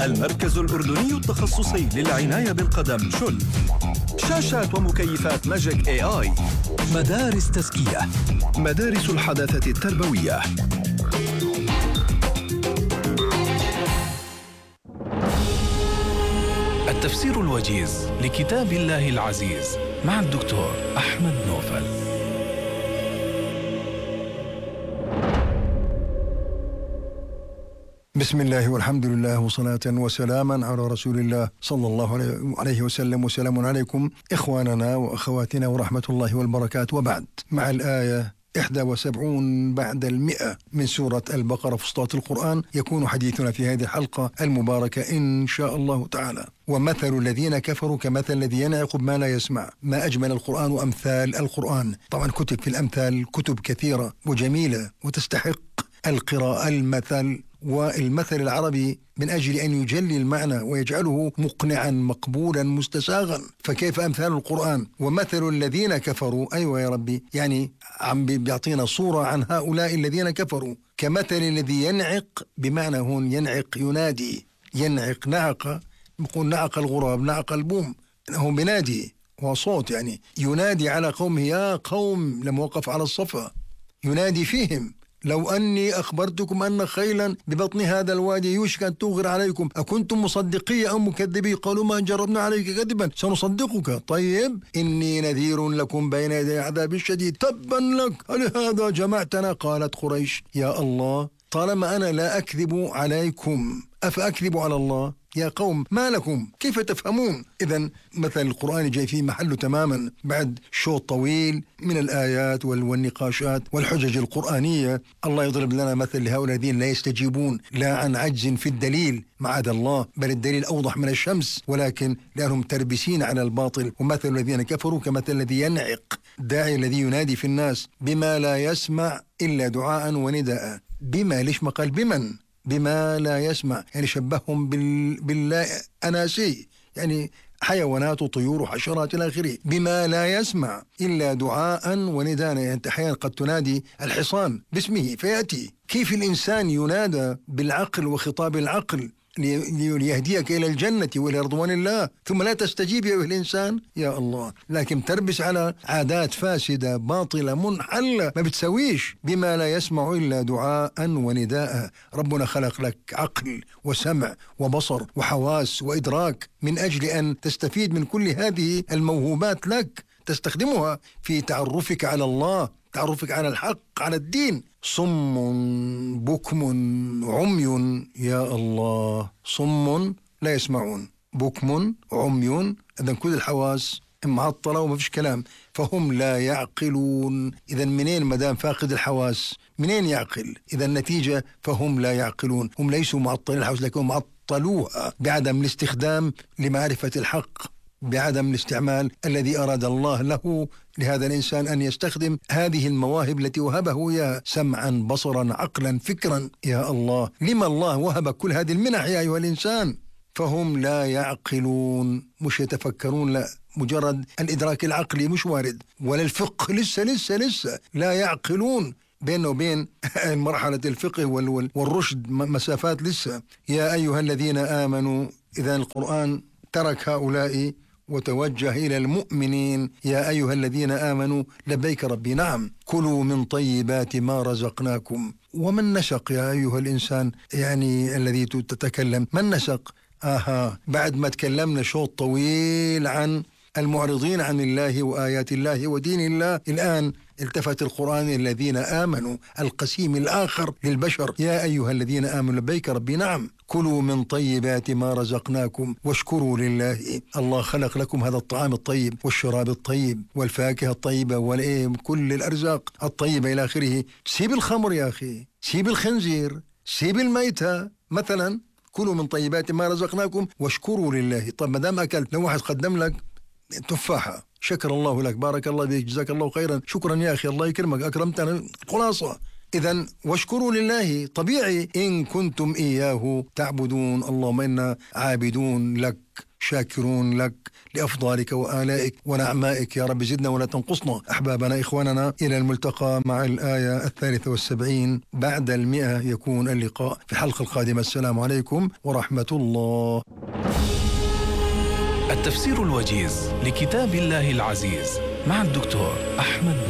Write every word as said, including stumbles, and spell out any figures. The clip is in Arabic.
المركز الأردني التخصصي للعناية بالقدم شل. شاشات ومكيفات ماجيك اي اي. مدارس تزكية، مدارس الحداثة التربوية. التفسير الوجيز لكتاب الله العزيز مع الدكتور أحمد نوفل. بسم الله والحمد لله وصلاة وسلاما على رسول الله صلى الله عليه وسلم. وسلام عليكم إخواننا وأخواتنا ورحمة الله والبركات. وبعد، مع الآية إحدى وسبعين بعد المئة من سورة البقرة فسطاط القرآن، يكون حديثنا في هذه الحلقة المباركة إن شاء الله تعالى. ومثل الذين كفروا كمثل الذي ينعق بما لا يسمع. ما أجمل القرآن وأمثال القرآن. طبعا كتب في الأمثال كتب كثيرة وجميلة وتستحق القراءة. المثل والمثل العربي من أجل أن يجلي المعنى ويجعله مقنعا مقبولا مستساغا، فكيف أمثال القرآن؟ ومثل الذين كفروا، أيوة يا ربي، يعني عم بيعطينا صورة عن هؤلاء الذين كفروا. كمثل الذي ينعق، بمعنى هون ينعق ينادي، ينعق نعق، بقول نعق الغراب نعق البوم، هو بنادي، هو صوت يعني ينادي على قومه يا قوم، لما وقف على الصفا ينادي فيهم لو أني أخبرتكم أن خيلا ببطن هذا الوادي يوشك أن تغر عليكم أكنتم مصدقية أو مكذبين؟ قالوا ما جربنا عليك كذبا سنصدقك. طيب إني نذير لكم بين يدي عذاب شديد تبا لك لهذا جمعتنا. قالت قريش يا الله، طالما أنا لا أكذب عليكم أفأكذب على الله؟ يا قوم ما لكم كيف تفهمون؟ إذن مثل القرآن جاي فيه محله تماما بعد شوط طويل من الآيات والنقاشات والحجج القرآنية. الله يضرب لنا مثل لهؤلاء الذين لا يستجيبون لا عن عجز في الدليل معاذ الله، بل الدليل أوضح من الشمس، ولكن لأنهم تربسين على الباطل. ومثل الذين كفروا كمثل الذي ينعق، داعي الذي ينادي في الناس بما لا يسمع إلا دعاء ونداء. بما ليش ما قال بمن؟ بما لا يسمع، يعني شبههم بال... بالله أناسي، يعني حيوانات وطيور وحشرات إلى آخره. بما لا يسمع إلا دعاء ونداء، يعني أحيانا قد تنادي الحصان باسمه فيأتي. كيف الإنسان ينادى بالعقل وخطاب العقل ليهديك إلى الجنة وإلى رضوان الله، ثم لا تستجيب يا الإنسان؟ يا الله، لكن تربس على عادات فاسدة باطلة منحلة ما بتسويش. بما لا يسمع إلا دعاء ونداء. ربنا خلق لك عقل وسمع وبصر وحواس وإدراك من أجل أن تستفيد من كل هذه الموهوبات لك، تستخدمها في تعرفك على الله، تعرفك على الحق، على الدين. صم بكم عمي، يا الله، صم لا يسمعون، بكم عمي، إذن كل الحواس معطلة وما فيش كلام، فهم لا يعقلون. إذن منين مدام فاقد الحواس منين يعقل؟ إذا النتيجة فهم لا يعقلون. هم ليسوا معطلين الحواس، لكن معطلوها بعدم الاستخدام لمعرفة الحق، بعدم الاستعمال الذي أراد الله له لهذا الإنسان أن يستخدم هذه المواهب التي وهبه إياها، سمعا بصرا عقلا فكرا. يا الله، لما الله وهب كل هذه المنح يا أيها الإنسان؟ فهم لا يعقلون، مش يتفكرون، لا، مجرد الإدراك العقلي مش وارد، ولا الفقه لسه لسه لسه لا يعقلون. بينه وبين مرحلة الفقه والرشد مسافات لسه. يا أيها الذين آمنوا، إذا القرآن ترك هؤلاء وتوجه إلى المؤمنين. يا أيها الذين آمنوا لبيك ربي، نعم، كلوا من طيبات ما رزقناكم. ومن نسق يا أيها الإنسان، يعني الذي تتكلم، من نسق؟ آها، بعد ما تكلمنا شوط طويل عن المعرضين عن الله وآيات الله ودين الله، الآن التفت القرآن الذين آمنوا، القسيم الآخر للبشر. يا أيها الذين آمنوا لبيك ربي، نعم، كلوا من طيبات ما رزقناكم واشكروا لله. الله خلق لكم هذا الطعام الطيب والشراب الطيب والفاكهة الطيبة وكل الأرزاق الطيبة إلى آخره. سيب الخمر يا أخي، سيب الخنزير، سيب الميتة مثلا. كلوا من طيبات ما رزقناكم واشكروا لله. طب ما دام أكلت، لو واحد قدم لك تفاحة، شكر الله لك، بارك الله بك، جزاك الله خيرا، شكرا يا أخي، الله يكرمك، أكرمتنا، خلاصة. إذن واشكروا لله، طبيعي إن كنتم إياه تعبدون. اللهم إنا عابدون لك شاكرون لك لأفضالك وآلائك ونعمائك يا رب. زدنا ولا تنقصنا. أحبابنا إخواننا، إلى الملتقى مع الآية الثالثة والسبعين بعد المئة يكون اللقاء في الحلقة القادمة. السلام عليكم ورحمة الله. التفسير الوجيز لكتاب الله العزيز مع الدكتور أحمد